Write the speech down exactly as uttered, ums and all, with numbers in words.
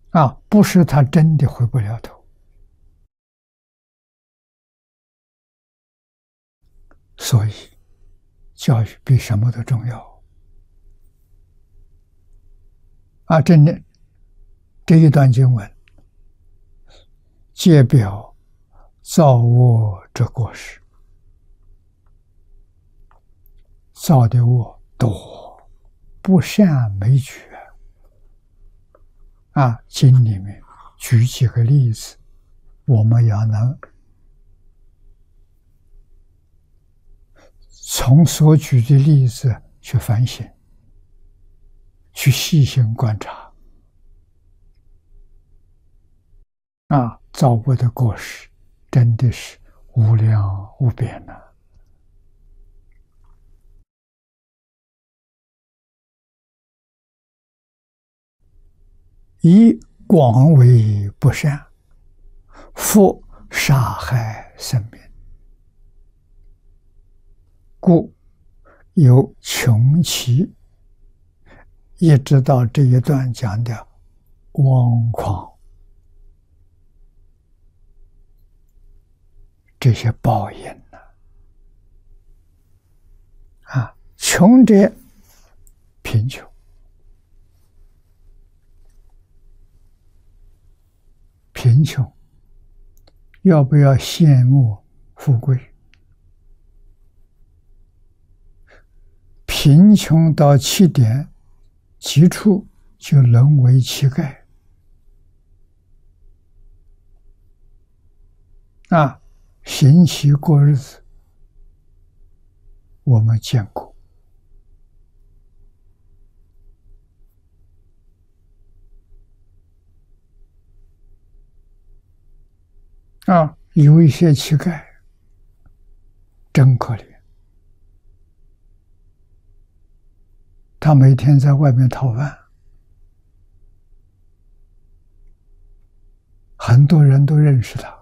啊，不是他真的回不了头。所以，教育比什么都重要。啊，这里这一段经文，皆表造恶之过失，造的恶多，不善没举。啊，经里面举几个例子，我们要能从所举的例子去反省，去细心观察。啊，造恶的过失真的是无量无边呐！以广为不善，复杀害生命，故有穷奇，一直到这一段讲的妄狂。这些报应呢？啊，穷者贫穷，贫穷要不要羡慕富贵？贫穷到起点极处，就沦为乞丐。啊！行乞过日子，我们见过。啊，有一些乞丐真可怜，他每天在外面讨饭，很多人都认识他。